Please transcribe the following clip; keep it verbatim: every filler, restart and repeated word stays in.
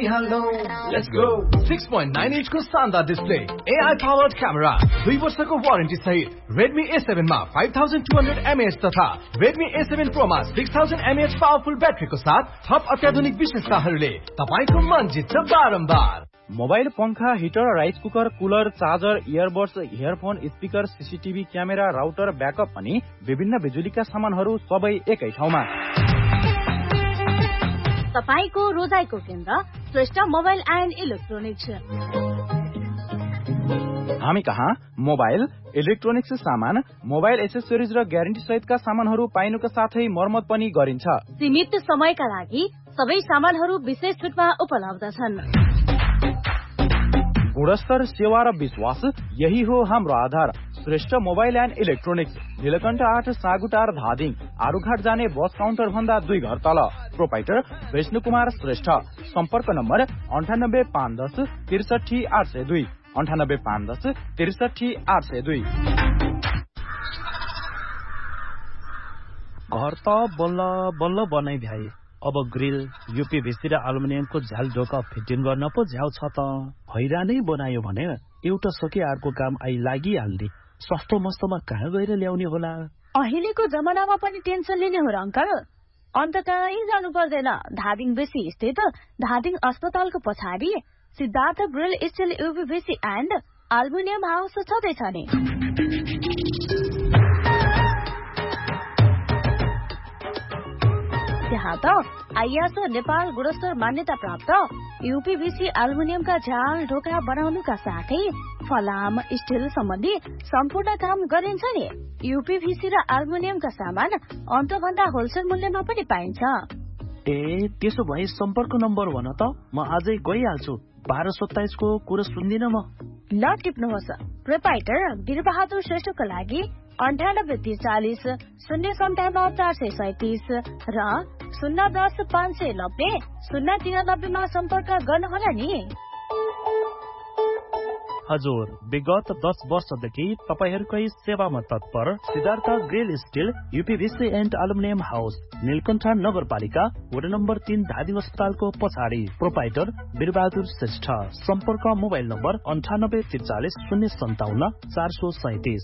गरिहाल्नु let's go six point nine inch को शानदार display A I powered camera दुई वर्षको वारेन्टी सहित Redmi A seven मा five thousand two hundred milliamp hour तथा Redmi A seven Pro मा six thousand milliamp hour powerful ब्याट्रीको साथ थप अत्याधुनिक विशेषताहरूले तपाईको मन जित्छ बारम्बार। मोबाइल, पंखा, heater, rice cooker, cooler, charger, earbuds, earphone, speaker, CCTV camera, router, backup अनि विभिन्न बिजुलीका सामानहरू सबै एकै ठाउँमा। तपाईको रोजाइको केन्द्र श्रेष्ठ मोबाइल एन्ड इलेक्ट्रोनिक्स। हामी कहाँ मोबाइल, इलेक्ट्रोनिक्स सामान, मोबाइल एसेसरिज र ग्यारेन्टी सहितका सामानहरू पाइनुका साथै मर्मत पनि गरिन्छ। सीमित समयका लागि सबै सामानहरू विशेष छुटमा उपलब्ध छन्। गुणस्तर, सेवा र विश्वास यही हो हाम्रो आधार। Shrestha mobile and electronics, Neelkanth आठ, सागुटार, धादिङ, आरुघाट जाने बस काउन्टर भन्दा दुई घर तल। प्रोपाइटर विष्णु कुमार श्रेष्ठ। सम्पर्क नम्बर अन्ठानब्बे पाँच दस त्रिसठी आठ सय दुई अन्ठानब्बे पाँच दस त्रिसठी आठ सय दुई। घर त बल्ल बल्ल बनाइ भ्याए, अब ग्रिल, यूपीभीसी र एल्युमिनियमको झ्याल ढोका फिटिङ गर्न पो झ्याउ छ त। हैरानै बनायो भने एउटा सके अर्को काम आई लागिहाल्ने। सस्तो मस्तोमा कहाँ गएर ल्याउने होला? अहिलेको जमानामा पनि टेन्सन लिने हो र अंकल? अन्त कहीँ जानु पर्दैन। धादिङ बेसी स्थित धादिङ अस्पतालको पछाडि Siddhartha grill still यूपीभीसी and aluminium house छँदैछ नि। त्यहाँ त आइएसओ नेपाल गुणस्तर मान्यता प्राप्त यूपीभीसी एल्युमिनियमका झ्याल ढोका बनाउनुका साथै फलाम, स्टिल सम्बन्धी सम्पूर्ण काम गरिन्छ नि। यूपीभीसी र एल्युमिनियमका सामान अन्तभन्दा होलसेल मूल्यमा पनि पाइन्छ। ए त्यसो भए सम्पर्क नम्बर भन त, म आजै गइहाल्छु। बाह्र सत्ताइस को कुरा सुन्दिन म। ल टिप्नुहोस्। प्रोपाइटर वीरबहादुर श्रेष्ठको लागि अन्ठानब्बे त्रिचालिस शून्य सन्ताउन्न चार सय सैतिस र शून्य दस पाँच सय नब्बे शून्य तिरानब्बेमा सम्पर्क गर्नुहोला नि। हजुर, विगत दस वर्षदेखि तपाईहरूकै सेवामा तत्पर Siddhartha grill still यूपीभीसी and aluminium house, Neelkanth नगरपालिका, वडा नम्बर तीन, धादिङ अस्पतालको पछाडि। प्रोपाइटर वीरबहादुर श्रेष्ठ। सम्पर्क मोबाइल नम्बर अन्ठानब्बे त्रिचालिस शून्य सन्ताउन्न चार सय सैतिस